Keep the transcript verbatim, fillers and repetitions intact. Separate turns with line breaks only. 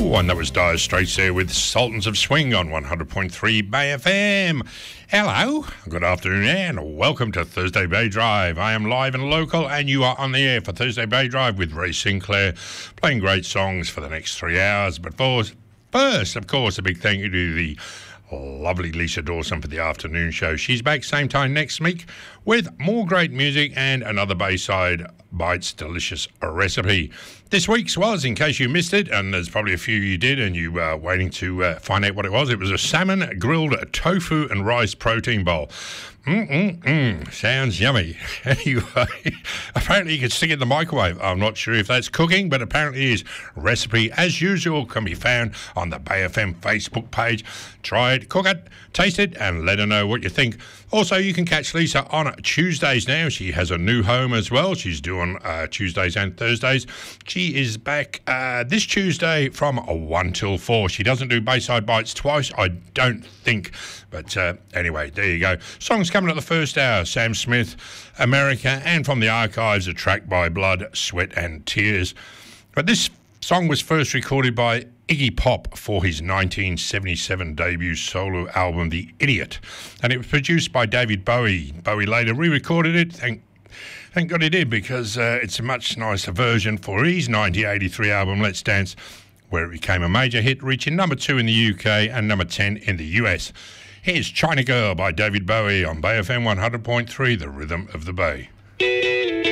Oh, and that was Dire Straits there with Sultans of Swing on one hundred point three Bay F M. Hello, good afternoon and welcome to Thursday Bay Drive. I am live and local and you are on the air for Thursday Bay Drive with Ray Sinclair, playing great songs for the next three hours. But first, first of course, a big thank you to the lovely Lisa Dawson for the afternoon show. She's back same time next week with more great music and another Bayside Bites delicious recipe. This week's was, in case you missed it, and there's probably a few you did and you were waiting to uh, find out what it was, it was a salmon grilled tofu and rice protein bowl. Mm-mm-mm, sounds yummy. Anyway, apparently you can stick it in the microwave. I'm not sure if that's cooking, but apparently it is. Recipe, as usual, can be found on the Bay F M Facebook page. Try it, cook it, taste it, and let her know what you think. Also, you can catch Lisa on Tuesdays now. She has a new home as well. She's doing uh, Tuesdays and Thursdays. She is back uh, this Tuesday from one till four. She doesn't do Bayside Bites twice, I don't think. But uh, anyway, there you go. Songs coming at the first hour. Sam Smith, America, and from the archives, A Track by Blood, Sweat and Tears. But this song was first recorded by Iggy Pop for his nineteen seventy-seven debut solo album, The Idiot. And it was produced by David Bowie. Bowie later re-recorded it. Thank, thank God he did, because uh, it's a much nicer version for his nineteen eighty-three album, Let's Dance, where it became a major hit, reaching number two in the U K and number ten in the U S. Here's China Girl by David Bowie on Bay F M one hundred point three, the rhythm of the Bay.